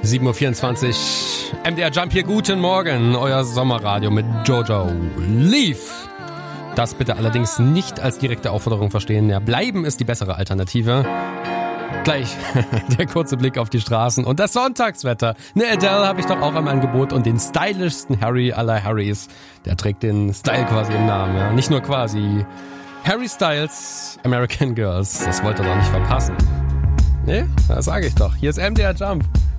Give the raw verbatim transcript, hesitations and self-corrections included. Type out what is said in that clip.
sieben Uhr vierundzwanzig, M D R Jump hier, guten Morgen, euer Sommerradio mit Jojo Leaf. Das bitte allerdings nicht als direkte Aufforderung verstehen, ja, bleiben ist die bessere Alternative. Gleich der kurze Blick auf die Straßen und das Sonntagswetter. Ne, Adele habe ich doch auch am Angebot und den stylischsten Harry aller Harrys. Der trägt den Style quasi im Namen, ja, nicht nur quasi. Harry Styles, American Girls, das wollt ihr doch nicht verpassen. Ne, das sage ich doch. Hier ist M D R Jump.